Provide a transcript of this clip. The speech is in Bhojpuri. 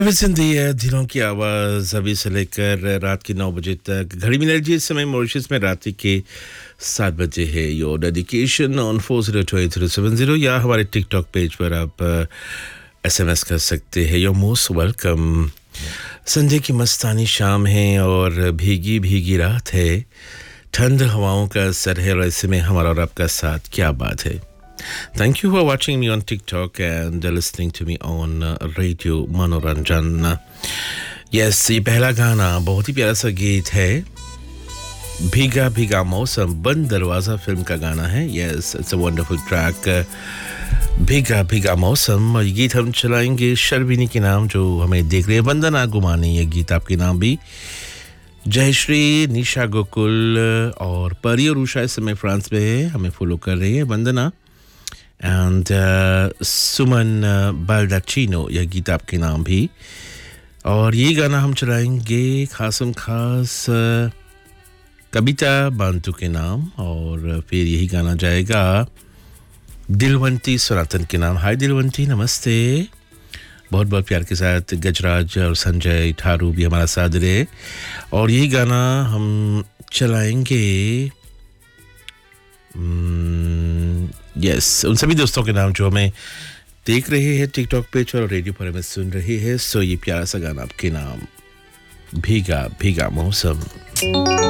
जिंदगी है दिलों की आवाज़ अभी से लेकर रात के 9 बजे तक घड़ी मिला जी इस समय मॉरिशस में रात के 7 बजे है योर डेडिकेशन ऑन 402870 या हमारे टिकटॉक पेज पर आप एसएमएस कर सकते हैं योर मोस्ट वेलकम। संडे की मस्तानी शाम है और भीगी भीगी रात है, ठंड हवाओं का असर है और ऐसे में हमारा और आपका साथ क्या बात है। Thank you for watching me on TikTok and listening to me on Radio Manoranjan. Yes, ये पहला गाना बहुत ही प्यारा सा गीत है। भीगा भीगा मौसम बंद दरवाज़ा फिल्म का गाना है। Yes, it's a wonderful track. भीगा भीगा मौसम ये गीत हम चलाएंगे शर्विनी के नाम जो हमें देख रहे हैं। वंदना गुमानी ये गीत आपके नाम भी। जयश्री, निशा गोकुल और परी और उषा इस समय फ्रांस में है, हमें फॉलो कर रही है। वंदना एंड सुमन बाल्डाचिनो यह गीत आपके नाम भी। और ये गाना हम चलाएंगे खासम खास कविता बांतु के नाम और फिर यही गाना जाएगा दिलवंती सनातन के नाम। हाय दिलवंती, नमस्ते। बहुत बहुत प्यार के साथ गजराज और संजय ठारू भी हमारा साथ रहे। और यही गाना हम चलाएंगे यस उन सभी दोस्तों के नाम जो हमें देख रहे हैं टिकटॉक पेज और रेडियो पर हमें सुन रहे हैं। सो ये प्यारा सा गाना आपके नाम भीगा भीगा मौसम।